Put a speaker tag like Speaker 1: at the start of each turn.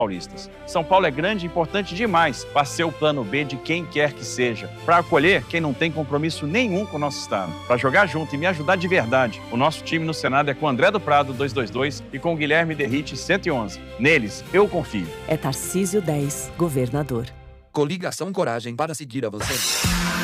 Speaker 1: paulistas. São Paulo é grande e importante demais para ser o plano B de quem quer que seja, para acolher quem não tem compromisso nenhum com o nosso estado, para jogar junto e me ajudar de verdade. O nosso time no Senado é com André do Prado 222 e com Guilherme Derrite 111. Neles, eu confio.
Speaker 2: É Tarcísio 10, governador.
Speaker 3: Coligação Coragem para seguir avançando.